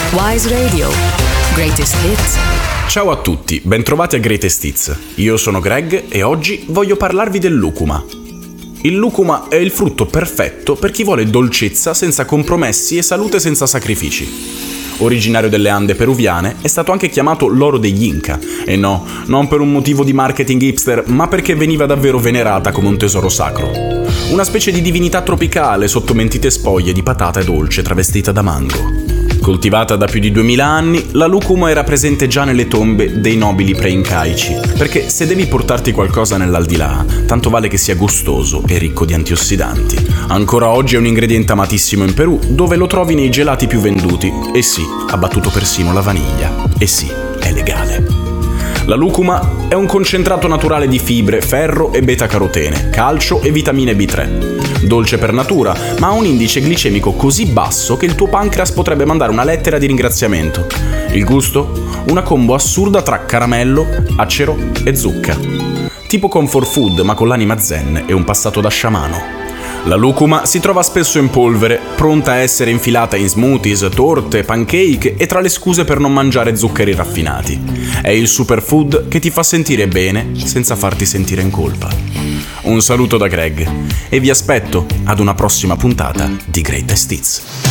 Wise Radio. Greatest Hits. Ciao a tutti, bentrovati a Greatest Hits. Io sono Greg e oggi voglio parlarvi del lucuma. Il lucuma è il frutto perfetto per chi vuole dolcezza senza compromessi e salute senza sacrifici. Originario delle Ande peruviane, è stato anche chiamato l'oro degli Inca. E no, non per un motivo di marketing hipster, ma perché veniva davvero venerata come un tesoro sacro. Una specie di divinità tropicale sotto mentite spoglie di patata e dolce travestita da mango. Coltivata da più di 2000 anni, la lucuma era presente già nelle tombe dei nobili pre-incaici, perché se devi portarti qualcosa nell'aldilà, tanto vale che sia gustoso e ricco di antiossidanti. Ancora oggi è un ingrediente amatissimo in Perù, dove lo trovi nei gelati più venduti, e sì, ha battuto persino la vaniglia, e sì, è legale. La lucuma è un concentrato naturale di fibre, ferro e beta-carotene, calcio e vitamine B3. Dolce per natura, ma ha un indice glicemico così basso che il tuo pancreas potrebbe mandare una lettera di ringraziamento. Il gusto? Una combo assurda tra caramello, acero e zucca. Tipo comfort food, ma con l'anima zen e un passato da sciamano. La lucuma si trova spesso in polvere, pronta a essere infilata in smoothies, torte, pancake e tra le scuse per non mangiare zuccheri raffinati. È il superfood che ti fa sentire bene senza farti sentire in colpa. Un saluto da Greg e vi aspetto ad una prossima puntata di Greatest Hits.